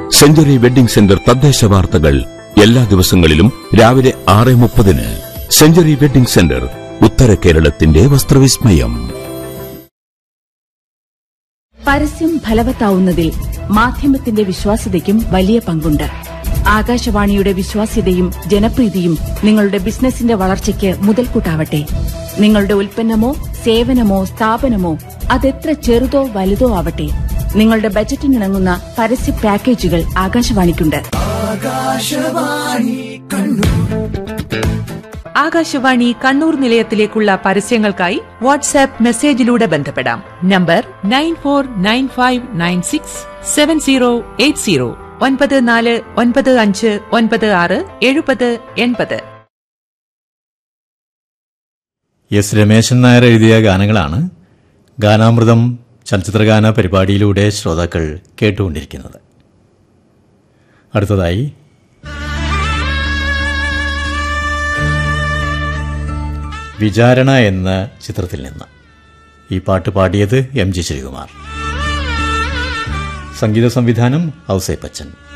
Century wedding centre തദ്ദേശ വാർത്തകൾ എല്ലാ ദിവസങ്ങളിലും രാവിലെ 6:30. സെഞ്ചുറി വെഡ്ഡിംഗ് സെന്റർ, ഉത്തര കേരളത്തിന്റെ വസ്ത്രവിസ്മയം. പരസ്യം ഫലവത്താവുന്നതിൽ മാധ്യമത്തിന്റെ വിശ്വാസ്യതയ്ക്കും വലിയ പങ്കുണ്ട്. ആകാശവാണിയുടെ വിശ്വാസ്യതയും ജനപ്രീതിയും നിങ്ങളുടെ ബിസിനസിന്റെ വളർച്ചയ്ക്ക് മുതൽക്കൂട്ടാവട്ടെ. നിങ്ങളുടെ ഉൽപ്പന്നമോ സേവനമോ സ്ഥാപനമോ അതെത്ര ചെറുതോ വലുതോ ആവട്ടെ, നിങ്ങളുടെ ബജറ്റിനിണങ്ങുന്ന പരസ്യ പാക്കേജുകൾ ആകാശവാണിക്കുണ്ട്. ആകാശവാണി കണ്ണൂർ നിലയത്തിലേക്കുള്ള പരസ്യങ്ങൾക്കായി വാട്സാപ്പ് മെസ്സേജിലൂടെ ബന്ധപ്പെടാം. നമ്പർ 9495967080 9495967080. എസ് രമേശൻ നായർ എഴുതിയ ഗാനങ്ങളാണ് ഗാനാമൃതം ചലച്ചിത്രഗാന പരിപാടിയിലൂടെ ശ്രോതാക്കൾ കേട്ടുകൊണ്ടിരിക്കുന്നത്. അടുത്തതായി വിചാരണ എന്ന ചിത്രത്തിൽ നിന്ന് ഈ പാട്ട് പാടിയത് എം ജി ശ്രീകുമാർ. സംഗീത സംവിധാനം ഔസേപ്പച്ചൻ.